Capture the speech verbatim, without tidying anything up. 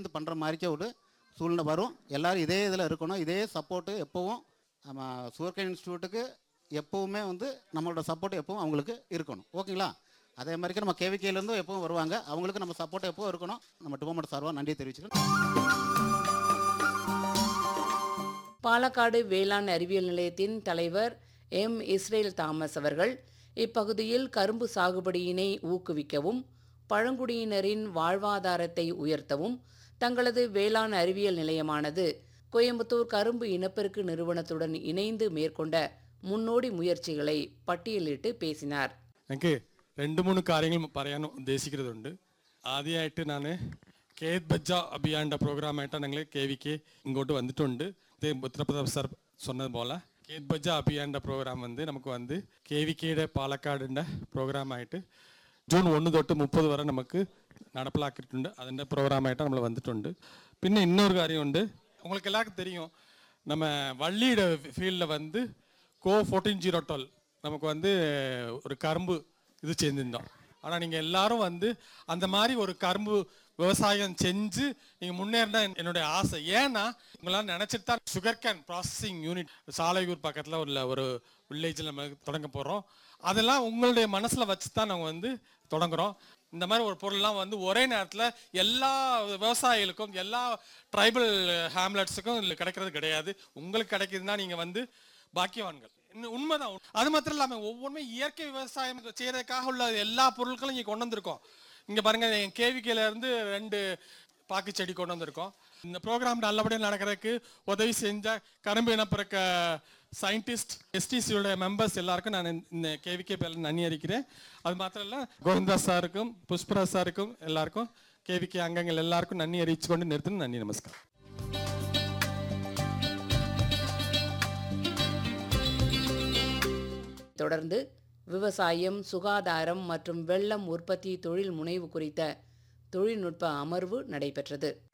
சேர்ந்து பண்ணுற மாதிரிக்கே ஒரு சூழ்நிலை வரும். எல்லோரும் இதே இதில் இருக்கணும். இதே சப்போர்ட்டு எப்போவும் நம்ம சுகர்கேன் இன்ஸ்டியூட்டுக்கு எப்போவுமே வந்து நம்மளோட சப்போர்ட் எப்பவும் அவங்களுக்கு இருக்கணும். ஓகேங்களா? அதே மாதிரிக்கு நம்ம கேவிகேலேருந்தும் எப்பவும் வருவாங்க. அவங்களுக்கு நம்ம சப்போர்ட் எப்பவும் இருக்கணும். நம்ம டிபார்ட்மெண்ட் சார்பாக நன்றி தெரிவிச்சுக்கிறேன். பாலக்காடு வேளாண் அறிவியல் நிலையத்தின் தலைவர் எம் இஸ்ரேல் தாமஸ் அவர்கள் இப்பகுதியில் கரும்பு சாகுபடியினை ஊக்குவிக்கவும் பழங்குடியினரின் வாழ்வாதாரத்தை உயர்த்தவும் தங்களது வேளாண் அறிவியல் நிலையமானது கோயம்புத்தூர் கரும்பு இனப்பெருக்கு நிறுவனத்துடன் இணைந்து மேற்கொண்ட முன்னோடி முயற்சிகளை പട്ടിയലിട്ട് പേസിനാർ. എനിക്ക് രണ്ട് മൂന്ന് കാര്യങ്ങൾ പറയാൻ ഉദ്ദേശിക്കുന്നതുണ്ട്. ആദ്യമായിട്ട് ഞാൻ കേത് ബജ്ജ അഭിയാൻ്റെ പ്രോഗ്രാമായിട്ടാണ് ഞങ്ങൾ കെ വിക്ക് ഇങ്ങോട്ട് വന്നിട്ടുണ്ട്. ഉത്തർപ്രദേശ് സാർ சொன்னதுപോലെ കേത് ബജ്ജ അഭിയാൻ്റെ പ്രോഗ്രാം வந்து നമുക്ക് வந்து കെ വിക്കയുടെ പാലക്കാടിൻ്റെ പ്രോഗ്രാമായിട്ട് ജൂൺ ഒന്ന് തൊട്ട് മുപ്പത് വരെ നമുക്ക് നടപ്പിലാക്കിയിട്ടുണ്ട്. അതിൻ്റെ പ്രോഗ്രാമായിട്ട് നമ്മൾ വന്നിട്ടുണ്ട്. പിന്നെ இன்னொரு കാര്യമുണ്ട്. உங்களுக்கு எல்லாருக்கும் தெரியும், நம்ம வள்ளியோட ஃபீல்டில் வந்து கோ ஃபோர்டீன் ஜீரோ டுவெல் நமக்கு வந்து ஒரு கரும்பு இது செஞ்சுருந்தோம். ஆனால் நீங்கள் எல்லாரும் வந்து அந்த மாதிரி ஒரு கரும்பு விவசாயம் செஞ்சு நீங்கள் முன்னேறினா என்னுடைய ஆசை. ஏன்னா உங்களால் நினச்சிட்டு தான் sugar cane processing unit Salaiyur பக்கத்தில் உள்ள ஒரு வில்லேஜில் நம்ம தொடங்க போகிறோம். அதெல்லாம் உங்களுடைய மனசில் வச்சு தான் நாங்கள் வந்து தொடங்குகிறோம். இந்த மாதிரி ஒரு பொருள்லாம் வந்து ஒரே நேரத்தில் எல்லா விவசாயிகளுக்கும் எல்லா ட்ரைபல் ஹேம்லெட்ஸுக்கும் இதில் கிடைக்கிறது கிடையாது. உங்களுக்கு கிடைக்குதுன்னா நீங்கள் வந்து பாக்கியவான்கள். இன்னும் உண்மைதான். அது மாத்திரம் இல்லாமல் ஒவ்வொன்றுமே இயற்கை விவசாயம் செய்யறதுக்காக உள்ள எல்லா பொருட்களும் இங்கே கொண்டு வந்திருக்கோம். இங்கே பாருங்க, என் கேவிக்கையில இருந்து ரெண்டு பாக்கு செடி கொண்டு வந்திருக்கோம். இந்த ப்ரோக்ராம் நல்லபடியாக நடக்கிறதுக்கு உதவி செஞ்ச கரும்பு இனப்பெருக்க சயின்டிஸ்ட் எஸ்டிசியோட மெம்பர்ஸ் எல்லாருக்கும் நான் இந்த கேவிகே பேரில் நன்றி அறிக்கிறேன். அது மாத்திரம் இல்லை, கோவிந்தாஸ் சாருக்கும் புஷ்பராஜ் சாருக்கும் எல்லாருக்கும் கேவிகே அங்கங்கள் எல்லாருக்கும் நன்றி அறிவிச்சு கொண்டு நிறுத்தணும். நன்றி, நமஸ்காரம். தொடர்ந்து விவசாயம், சுகாதாரம் மற்றும் வெள்ளம் உற்பத்தி தொழில் முனைவு குறித்த தொழில்நுட்ப அமர்வு நடைபெற்றது.